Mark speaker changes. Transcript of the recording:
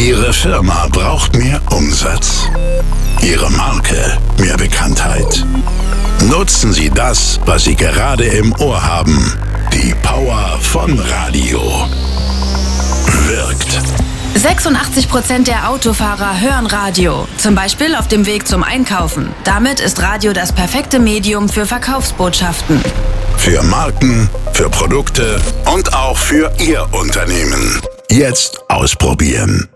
Speaker 1: Ihre Firma braucht mehr Umsatz. Ihre Marke mehr Bekanntheit. Nutzen Sie das, was Sie gerade im Ohr haben. Die Power von Radio. Wirkt.
Speaker 2: 86% der Autofahrer hören Radio, zum Beispiel auf dem Weg zum Einkaufen. Damit ist Radio das perfekte Medium für Verkaufsbotschaften.
Speaker 1: Für Marken, für Produkte und auch für Ihr Unternehmen. Jetzt ausprobieren.